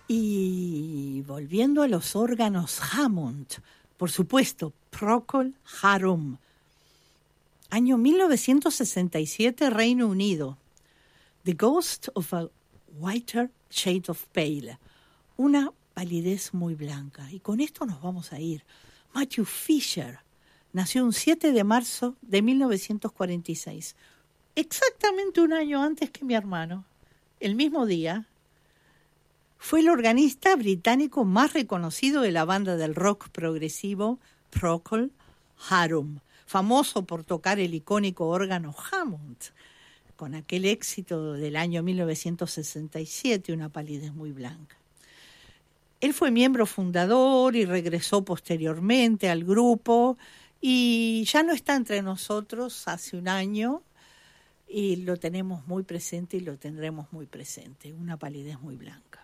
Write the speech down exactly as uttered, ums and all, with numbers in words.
Y volviendo a los órganos Hammond, por supuesto, Procol Harum. Año mil novecientos sesenta y siete, Reino Unido. The Ghost of a Whiter Shade of Pale. Una palidez muy blanca. Y con esto nos vamos a ir. Matthew Fisher nació un siete de marzo de mil novecientos cuarenta y seis. Exactamente un año antes que mi hermano. El mismo día. Fue el organista británico más reconocido de la banda del rock progresivo Procol Harum, famoso por tocar el icónico órgano Hammond, con aquel éxito del año mil novecientos sesenta y siete, Una palidez muy blanca. Él fue miembro fundador y regresó posteriormente al grupo y ya no está entre nosotros hace un año y lo tenemos muy presente y lo tendremos muy presente, Una palidez muy blanca.